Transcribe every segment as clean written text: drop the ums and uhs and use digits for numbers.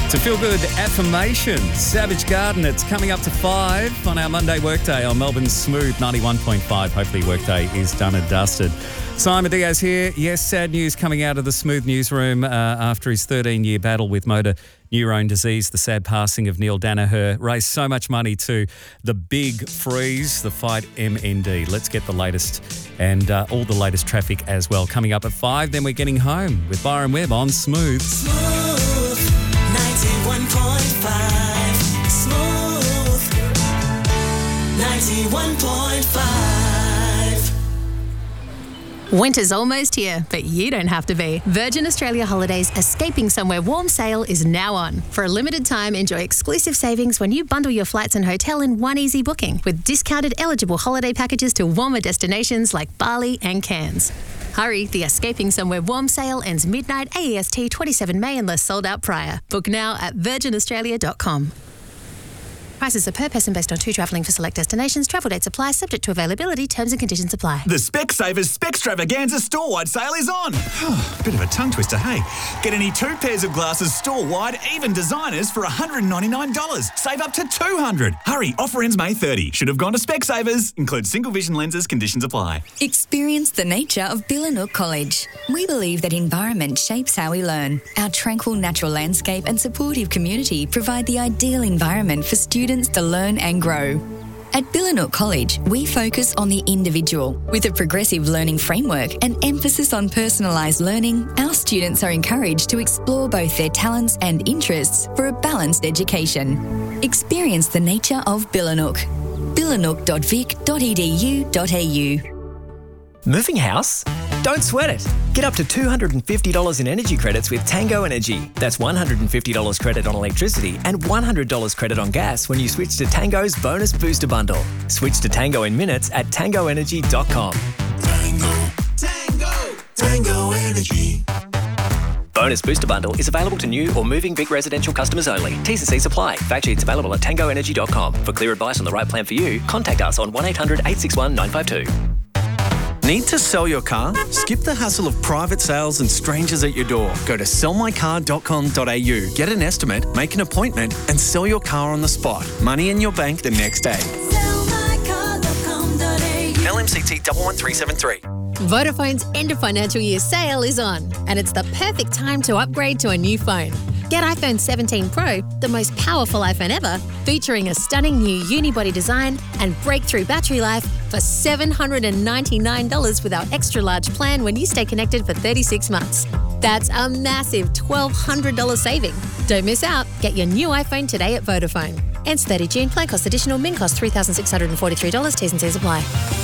To feel good affirmation, Savage Garden. It's coming up to 5 on our Monday workday on Melbourne's Smooth 91.5. Hopefully workday is done and dusted. Simon Diaz here. Yes, sad news coming out of the Smooth newsroom after his 13-year battle with motor neurone disease. The sad passing of Neil Danaher raised so much money to the Big Freeze, the Fight MND. Let's get the latest and all the latest traffic as well. Coming up at 5, then we're getting home with Byron Webb on Smooth. Smooth 91.5. Smooth 91.5. Winter's almost here, but you don't have to be. Virgin Australia Holidays Escaping Somewhere Warm sale is now on. For a limited time, enjoy exclusive savings when you bundle your flights and hotel in one easy booking with discounted eligible holiday packages to warmer destinations like Bali and Cairns. Hurry, the Escaping Somewhere Warm sale ends midnight AEST 27 May unless sold out prior. Book now at virginaustralia.com. Prices are per person based on 2 travelling for select destinations. Travel dates apply, subject to availability. Terms and conditions apply. The Specsavers Spextravaganza store-wide sale is on. Bit of a tongue twister, hey? Get any 2 pairs of glasses store-wide, even designers, for $199. Save up to $200. Hurry, offer ends May 30. Should have gone to Specsavers. Includes single vision lenses, conditions apply. Experience the nature of Billanook College. We believe that environment shapes how we learn. Our tranquil natural landscape and supportive community provide the ideal environment for students to learn and grow. At Billanook College, we focus on the individual. With a progressive learning framework and emphasis on personalised learning, our students are encouraged to explore both their talents and interests for a balanced education. Experience the nature of Billanook. billanook.vic.edu.au. Moving house? Don't sweat it. Get up to $250 in energy credits with Tango Energy. That's $150 credit on electricity and $100 credit on gas when you switch to Tango's Bonus Booster Bundle. Switch to Tango in minutes at tangoenergy.com. Tango Energy. Bonus Booster Bundle is available to new or moving Vic residential customers only. T's and C's apply. Fact sheets available at tangoenergy.com. For clear advice on the right plan for you, contact us on 1800 861 952. Need to sell your car? Skip the hassle of private sales and strangers at your door. Go to sellmycar.com.au, get an estimate, make an appointment and sell your car on the spot. Money in your bank the next day. Sellmycar.com.au. LMCT 11373. Vodafone's end of financial year sale is on, and it's the perfect time to upgrade to a new phone. Get iPhone 17 Pro, the most powerful iPhone ever, featuring a stunning new unibody design and breakthrough battery life for $799 with our extra large plan when you stay connected for 36 months. That's a massive $1,200 saving. Don't miss out. Get your new iPhone today at Vodafone. Ends 30 June. Plan cost additional. Min cost $3,643. T's and C's apply.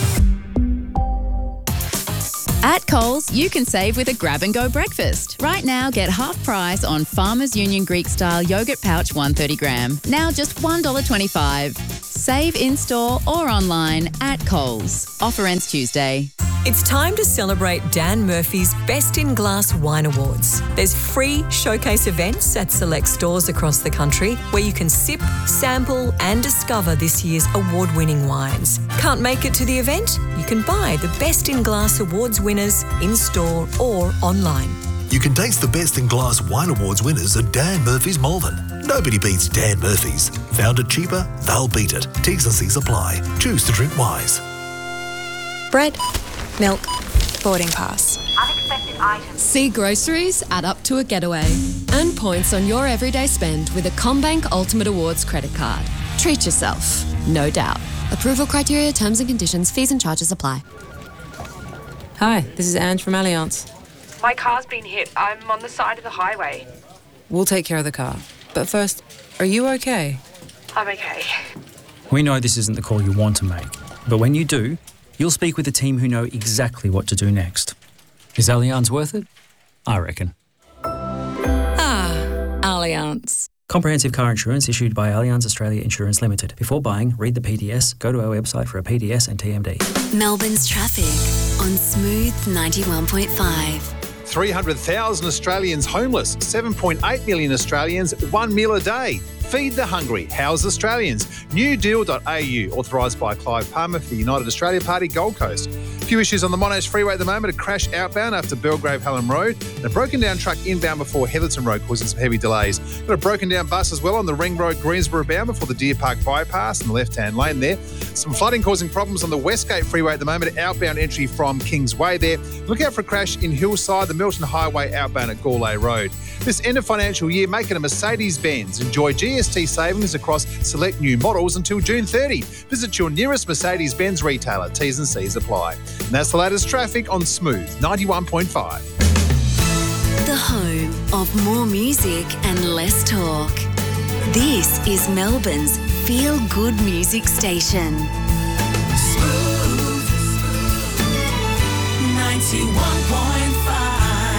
At Coles, you can save with a grab-and-go breakfast. Right now, get half price on Farmers Union Greek-style yogurt pouch 130 gram. Now just $1.25. Save in-store or online at Coles. Offer ends Tuesday. It's time to celebrate Dan Murphy's Best in Glass Wine Awards. There's free showcase events at select stores across the country where you can sip, sample and discover this year's award-winning wines. Can't make it to the event? You can buy the Best in Glass Awards winners in-store or online. You can taste the Best in Glass Wine Awards winners at Dan Murphy's Malvern. Nobody beats Dan Murphy's. Found it cheaper? They'll beat it. T's and C's apply. Choose to drink wise. Bread, milk, boarding pass. Unexpected items. See groceries add up to a getaway. Earn points on your everyday spend with a CommBank Ultimate Awards credit card. Treat yourself, no doubt. Approval criteria, terms and conditions, fees and charges apply. Hi, this is Ange from Allianz. My car's been hit. I'm on the side of the highway. We'll take care of the car. But first, are you okay? I'm okay. We know this isn't the call you want to make, but when you do, you'll speak with a team who know exactly what to do next. Is Allianz worth it? I reckon. Allianz. Comprehensive car insurance issued by Allianz Australia Insurance Limited. Before buying, read the PDS, go to our website for a PDS and TMD. Melbourne's traffic on Smooth 91.5. 300,000 Australians homeless, 7.8 million Australians, 1 meal a day. Feed the Hungry. House Australians. Newdeal.au. Authorised by Clive Palmer for the United Australia Party, Gold Coast. A few issues on the Monash Freeway at the moment. A crash outbound after Belgrave Hallam Road. And a broken down truck inbound before Heatherton Road causing some heavy delays. Got a broken down bus as well on the Ring Road Greensboro bound before the Deer Park bypass in the left-hand lane there. Some flooding causing problems on the Westgate Freeway at the moment. Outbound entry from Kingsway there. Look out for a crash in Hillside, the Milton Highway outbound at Gourlay Road. This end of financial year, make it a Mercedes-Benz. Enjoy GST savings across select new models until June 30. Visit your nearest Mercedes-Benz retailer. T's and C's apply. And that's the latest traffic on Smooth 91.5. The home of more music and less talk. This is Melbourne's feel-good music station. Smooth 91.5.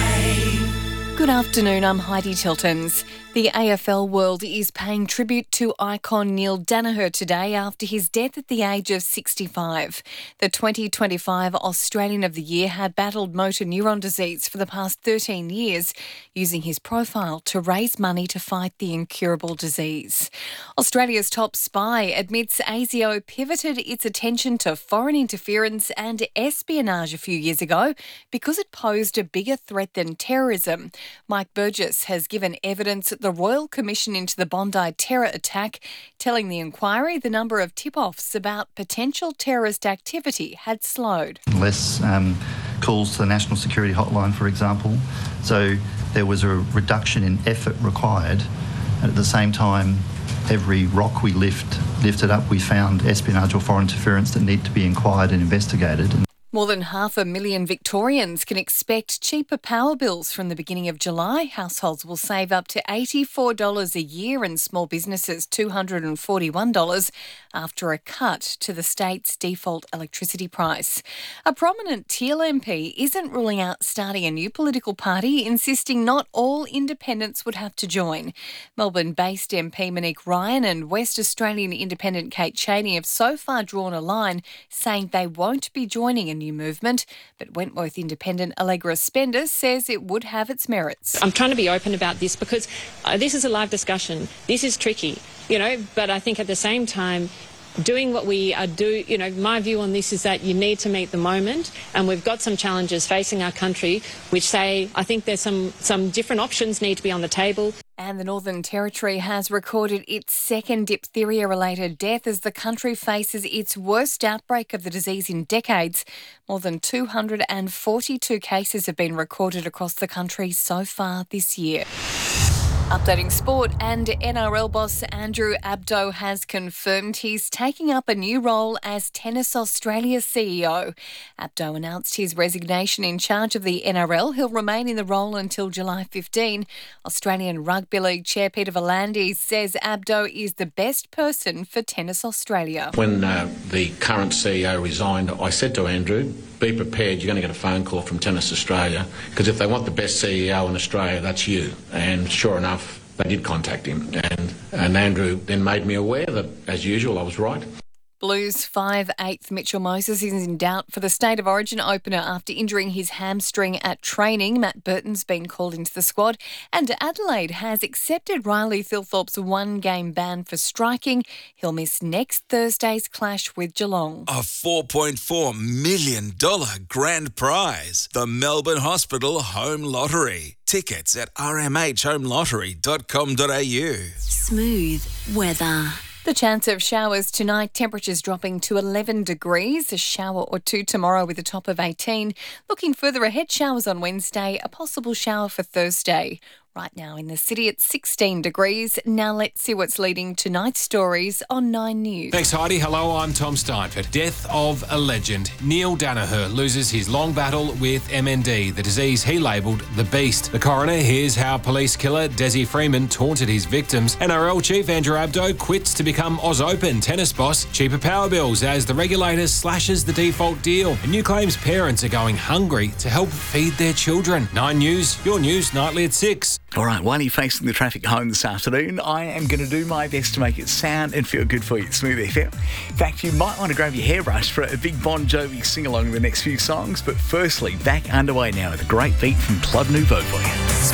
Good afternoon, I'm Heidi Tiltons. The AFL world is paying tribute to icon Neil Daniher today after his death at the age of 65. The 2025 Australian of the Year had battled motor neuron disease for the past 13 years, using his profile to raise money to fight the incurable disease. Australia's top spy admits ASIO pivoted its attention to foreign interference and espionage a few years ago because it posed a bigger threat than terrorism. Mike Burgess has given evidence at the Royal Commission into the Bondi terror attack, telling the inquiry the number of tip-offs about potential terrorist activity had slowed. Less calls to the National Security Hotline, for example. So there was a reduction in effort required. And at the same time, every rock we lifted up, we found espionage or foreign interference that need to be inquired and investigated. More than 500,000 Victorians can expect cheaper power bills from the beginning of July. Households will save up to $84 a year and small businesses $241 after a cut to the state's default electricity price. A prominent Teal MP isn't ruling out starting a new political party, insisting not all independents would have to join. Melbourne-based MP Monique Ryan and West Australian independent Kate Chaney have so far drawn a line, saying they won't be joining a new movement, but Wentworth independent Allegra Spender says it would have its merits. I'm trying to be open about this because this is a live discussion. This is tricky, but I think at the same time, doing what we are my view on this is that you need to meet the moment, and we've got some challenges facing our country which say I think there's some different options need to be on the table. And the Northern Territory has recorded its second diphtheria-related death as the country faces its worst outbreak of the disease in decades. More than 242 cases have been recorded across the country so far this year. Updating sport, and NRL boss Andrew Abdo has confirmed he's taking up a new role as Tennis Australia CEO. Abdo announced his resignation in charge of the NRL. He'll remain in the role until July 15. Australian Rugby League Chair Peter V'landys says Abdo is the best person for Tennis Australia. When the current CEO resigned, I said to Andrew, be prepared, you're going to get a phone call from Tennis Australia, because if they want the best CEO in Australia, that's you. And sure enough, they did contact him. And Andrew then made me aware that, as usual, I was right. Blues 5/8 Mitchell Moses is in doubt for the State of Origin opener after injuring his hamstring at training. Matt Burton's been called into the squad, and Adelaide has accepted Riley Thilthorpe's one-game ban for striking. He'll miss next Thursday's clash with Geelong. A $4.4 million grand prize. The Melbourne Hospital Home Lottery. Tickets at rmhhomelottery.com.au. Smooth weather. The chance of showers tonight, temperatures dropping to 11 degrees, a shower or two tomorrow with a top of 18. Looking further ahead, showers on Wednesday, a possible shower for Thursday. Right now in the city, it's 16 degrees. Now let's see what's leading tonight's stories on 9 News. Thanks, Heidi. Hello, I'm Tom Steinford. Death of a legend. Neil Daniher loses his long battle with MND, the disease he labelled the Beast. The coroner hears how police killer Desi Freeman taunted his victims. NRL chief Andrew Abdo quits to become Oz Open tennis boss. Cheaper power bills as the regulator slashes the default deal. And new claims parents are going hungry to help feed their children. 9 News, your news nightly at 6. All right, while you're facing the traffic home this afternoon, I am going to do my best to make it sound and feel good for you at Smooth FM. In fact, you might want to grab your hairbrush for a big Bon Jovi sing-along in the next few songs, but firstly, back underway now with a great beat from Club Nouveau for you.